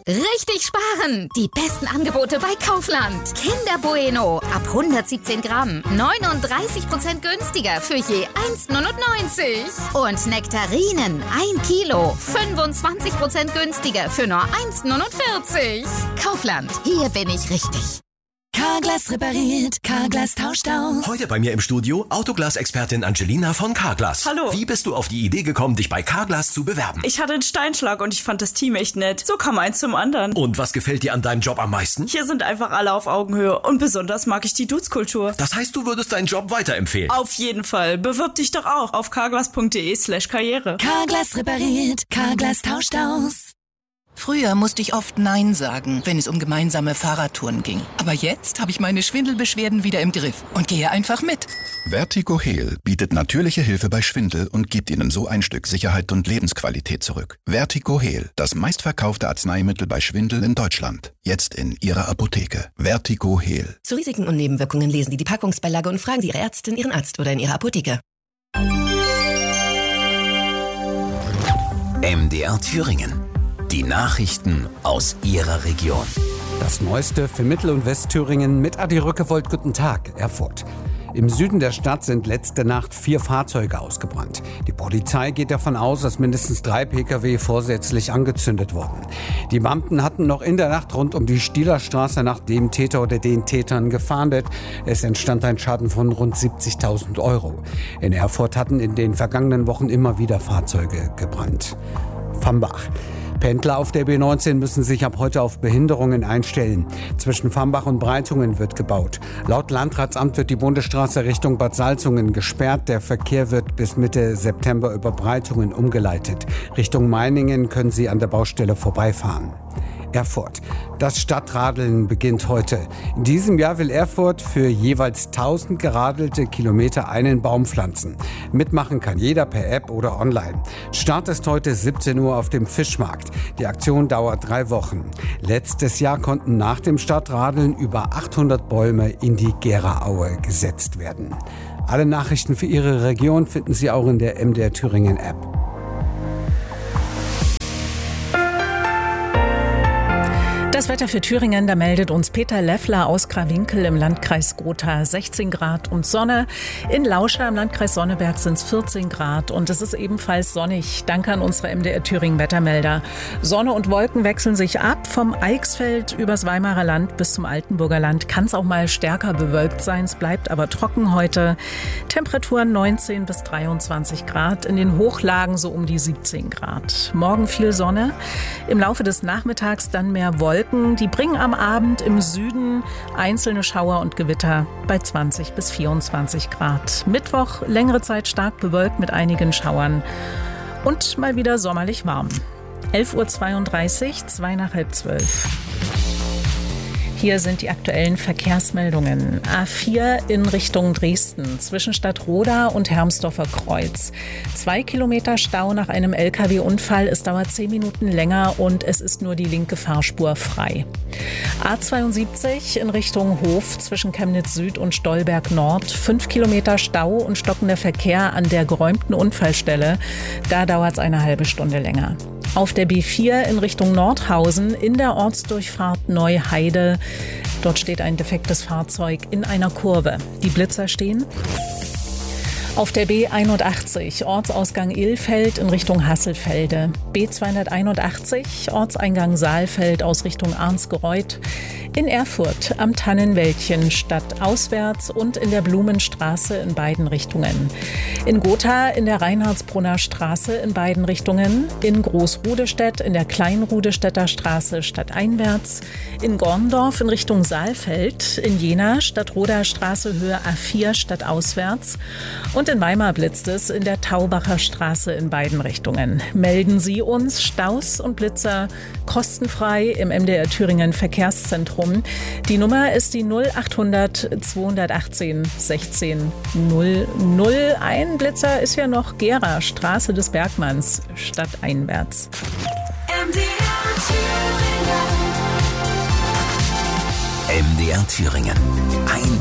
Richtig sparen! Die besten Angebote bei Kaufland. Kinder Bueno ab 117 Gramm. 39% günstiger für je 1,99. Und Nektarinen 1 Kilo. 25% günstiger für nur 1,49. Kaufland, hier bin ich richtig. Carglass repariert, Carglass tauscht aus. Heute bei mir im Studio Autoglas-Expertin Angelina von Carglass. Hallo. Wie bist du auf die Idee gekommen, dich bei Carglass zu bewerben? Ich hatte einen Steinschlag und ich fand das Team echt nett. So kam eins zum anderen. Und was gefällt dir an deinem Job am meisten? Hier sind einfach alle auf Augenhöhe und besonders mag ich die Dudes-Kultur. Das heißt, du würdest deinen Job weiterempfehlen? Auf jeden Fall. Bewirb dich doch auch auf carglass.de/karriere. Carglass repariert, Carglass tauscht aus. Früher musste ich oft Nein sagen, wenn es um gemeinsame Fahrradtouren ging. Aber jetzt habe ich meine Schwindelbeschwerden wieder im Griff und gehe einfach mit. Vertigo Heal bietet natürliche Hilfe bei Schwindel und gibt Ihnen so ein Stück Sicherheit und Lebensqualität zurück. Vertigo Heal, das meistverkaufte Arzneimittel bei Schwindel in Deutschland. Jetzt in Ihrer Apotheke. Vertigo Heal. Zu Risiken und Nebenwirkungen lesen Sie die Packungsbeilage und fragen Sie Ihre Ärztin, Ihren Arzt oder in Ihrer Apotheke. MDR Thüringen. Die Nachrichten aus Ihrer Region. Das Neueste für Mittel- und Westthüringen mit Adi Rückewold. Guten Tag, Erfurt. Im Süden der Stadt sind letzte Nacht 4 Fahrzeuge ausgebrannt. Die Polizei geht davon aus, dass mindestens 3 Pkw vorsätzlich angezündet wurden. Die Beamten hatten noch in der Nacht rund um die Stielerstraße nach dem Täter oder den Tätern gefahndet. Es entstand ein Schaden von rund 70.000 Euro. In Erfurt hatten in den vergangenen Wochen immer wieder Fahrzeuge gebrannt. Fambach. Pendler auf der B19 müssen sich ab heute auf Behinderungen einstellen. Zwischen Fambach und Breitungen wird gebaut. Laut Landratsamt wird die Bundesstraße Richtung Bad Salzungen gesperrt. Der Verkehr wird bis Mitte September über Breitungen umgeleitet. Richtung Meiningen können Sie an der Baustelle vorbeifahren. Erfurt. Das Stadtradeln beginnt heute. In diesem Jahr will Erfurt für jeweils 1000 geradelte Kilometer einen Baum pflanzen. Mitmachen kann jeder per App oder online. Start ist heute 17 Uhr auf dem Fischmarkt. Die Aktion dauert 3 Wochen. Letztes Jahr konnten nach dem Stadtradeln über 800 Bäume in die Geraaue gesetzt werden. Alle Nachrichten für Ihre Region finden Sie auch in der MDR Thüringen App. Das Wetter für Thüringen, da meldet uns Peter Leffler aus Krawinkel im Landkreis Gotha. 16 Grad und Sonne. In Lauscha im Landkreis Sonneberg sind es 14 Grad und es ist ebenfalls sonnig. Danke an unsere MDR Thüringen Wettermelder. Sonne und Wolken wechseln sich ab. Vom Eichsfeld übers Weimarer Land bis zum Altenburger Land kann es auch mal stärker bewölkt sein. Es bleibt aber trocken heute. Temperaturen 19 bis 23 Grad. In den Hochlagen so um die 17 Grad. Morgen viel Sonne. Im Laufe des Nachmittags dann mehr Wolken. Die bringen am Abend im Süden einzelne Schauer und Gewitter bei 20 bis 24 Grad. Mittwoch längere Zeit stark bewölkt mit einigen Schauern und mal wieder sommerlich warm. 11.32 Uhr, 2 nach halb 12. Hier sind die aktuellen Verkehrsmeldungen. A4 in Richtung Dresden zwischen Stadtroda und Hermsdorfer Kreuz. 2 Kilometer Stau nach einem LKW-Unfall. Es dauert 10 Minuten länger und es ist nur die linke Fahrspur frei. A72 in Richtung Hof zwischen Chemnitz Süd und Stolberg Nord. 5 Kilometer Stau und stockender Verkehr an der geräumten Unfallstelle. Da dauert es eine halbe Stunde länger. Auf der B4 in Richtung Nordhausen in der Ortsdurchfahrt Neuheide. Dort steht ein defektes Fahrzeug in einer Kurve. Die Blitzer stehen. Auf der B81 Ortsausgang Ilfeld in Richtung Hasselfelde. B281 Ortseingang Saalfeld aus Richtung Arnsgereuth. In Erfurt am Tannenwäldchen stadtauswärts und in der Blumenstraße in beiden Richtungen. In Gotha in der Reinhardsbrunner Straße in beiden Richtungen. In Großrudestedt in der Kleinrudestädter Straße stadteinwärts. In Gorndorf in Richtung Saalfeld. In Jena Stadtroder Straße Höhe A4 stadtauswärts. Und in Weimar blitzt es in der Taubacher Straße in beiden Richtungen. Melden Sie uns Staus und Blitzer kostenfrei im MDR Thüringen Verkehrszentrum. Die Nummer ist die 0800 218 16 00. Ein Blitzer ist ja noch Gera, Straße des Bergmanns, stadteinwärts. MDR Thüringen.